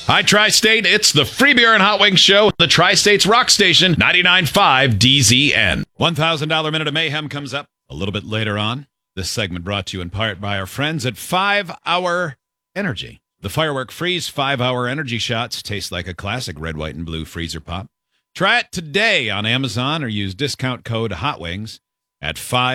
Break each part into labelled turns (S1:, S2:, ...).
S1: Hi, Tri-State. It's the Free Beer and Hot Wings Show. The Tri-State's Rock Station, 99.5 DZN. $1,000 Minute of Mayhem comes up a little bit later on. This segment brought to you in part by our friends at 5 Hour Energy. The Firework Freeze 5 Hour Energy Shots taste like a classic red, white, and blue freezer pop. Try it today on Amazon or use discount code HOTWINGS at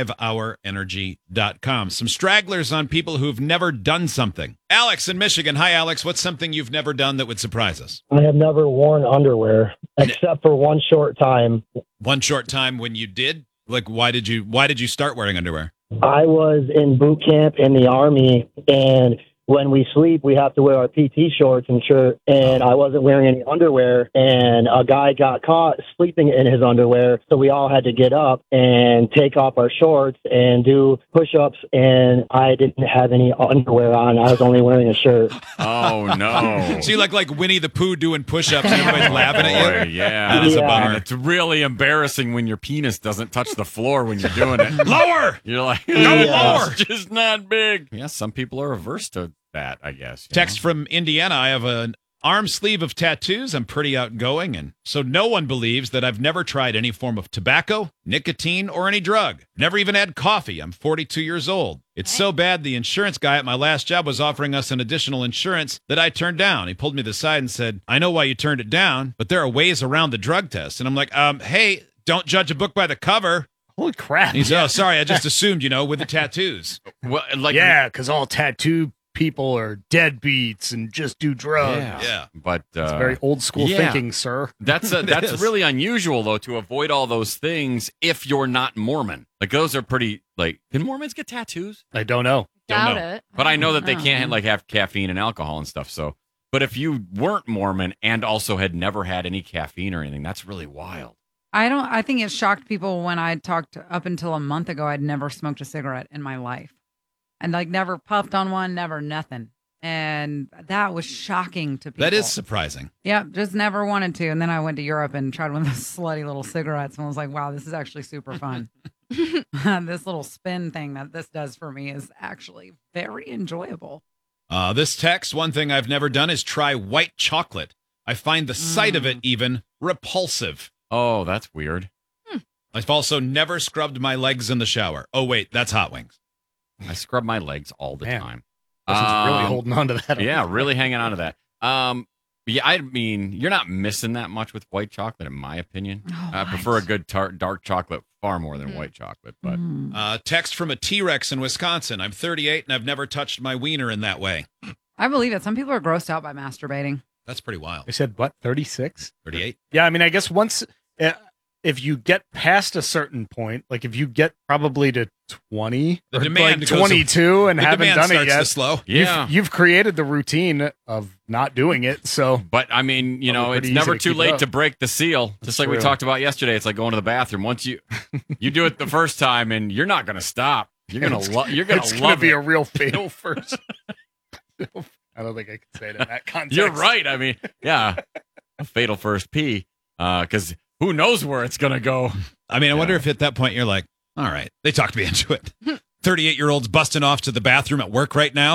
S1: 5hourenergy.com. Some stragglers on people who've never done something. Alex in Michigan. Hi, Alex. What's something you've never done that would surprise us?
S2: I have never worn underwear except for one short time.
S1: One short time when you did? Like, why did you start wearing underwear?
S2: I was in boot camp in the Army, and when we sleep, we have to wear our PT shorts and shirt, and I wasn't wearing any underwear, and a guy got caught sleeping in his underwear, so we all had to get up and take off our shorts and do push-ups, and I didn't have any underwear on. I was only wearing a shirt.
S3: Oh, no.
S1: So you look like Winnie the Pooh doing push-ups and everybody's laughing at you?
S3: Yeah.
S1: That is a
S2: Yeah.
S1: bummer.
S3: It's really embarrassing when your penis doesn't touch the floor when you're doing it.
S1: Lower!
S3: You're like,
S1: lower.
S3: it's just not big. Yeah, some people are averse to that, I guess. you
S1: Text
S3: know?
S1: from Indiana. I have an arm sleeve of tattoos. I'm pretty outgoing, and so no one believes that I've never tried any form of tobacco, nicotine, or any drug. Never even had coffee. I'm 42 years old. It's so bad the insurance guy at my last job was offering us an additional insurance that I turned down. He pulled me to the side and said, I know why you turned it down, but there are ways around the drug test. And I'm like, hey, don't judge a book by the cover.
S4: Holy crap.
S1: And he said, oh, sorry, I just assumed, with the tattoos.
S3: Well, like,
S4: Yeah, because all tattoo people are deadbeats and just do drugs.
S1: Yeah.
S3: But
S4: It's very old school
S3: yeah.
S4: thinking, sir.
S3: that's
S1: is.
S3: really unusual, though, to avoid all those things if you're not Mormon. Like, those are pretty, can Mormons get tattoos?
S4: I don't know.
S5: Doubt
S1: know.
S5: it.
S3: But I know that they can't, have caffeine and alcohol and stuff, so. But if you weren't Mormon and also had never had any caffeine or anything, that's really wild.
S5: I think it shocked people when I talked up until a month ago. I'd never smoked a cigarette in my life. And never puffed on one, never nothing. And that was shocking to people.
S1: That is surprising.
S5: Yeah, just never wanted to. And then I went to Europe and tried one of those slutty little cigarettes and was like, wow, this is actually super fun. This little spin thing that this does for me is actually very enjoyable.
S1: This text, one thing I've never done is try white chocolate. I find the sight of it even repulsive.
S3: Oh, that's weird.
S1: I've also never scrubbed my legs in the shower. Oh, wait, that's Hot Wings.
S3: I scrub my legs all the
S4: Man.
S3: time.
S4: This is really holding on to that.
S3: Yeah, really hanging on to that. Yeah, I mean, you're not missing that much with white chocolate, in my opinion. I prefer a good dark chocolate far more than white chocolate. But
S1: Text from a T-Rex in Wisconsin. I'm 38 and I've never touched my wiener in that way.
S5: I believe it. Some people are grossed out by masturbating.
S1: That's pretty wild.
S4: They said, what, 36?
S1: 38?
S4: Yeah, I mean, I guess once, if you get past a certain point, like if you get probably to 20
S1: The
S4: or
S1: demand
S4: like
S1: goes-
S4: 22 and
S1: The
S4: haven't
S1: demand
S4: done it
S1: starts to
S4: yet,
S1: slow.
S3: yeah.
S4: you've created the routine of not doing it. So
S3: But I mean,
S4: Probably
S3: it's
S4: pretty
S3: never
S4: easy to
S3: too
S4: keep
S3: late
S4: up.
S3: to break the seal. Just like we
S4: true.
S3: talked about yesterday, it's like going to the bathroom. Once you do it the first time, and you're not going to stop. You're gonna you're gonna
S4: it's
S3: love
S4: going to be
S3: it.
S4: a real fatal first. I don't think I can say it in that context.
S3: You're right. I mean, yeah, a fatal first pee. Because who knows where it's gonna go.
S1: I mean, I wonder if at that point you're like, all right, they talked me into it. 38-year-olds busting off to the bathroom at work right now.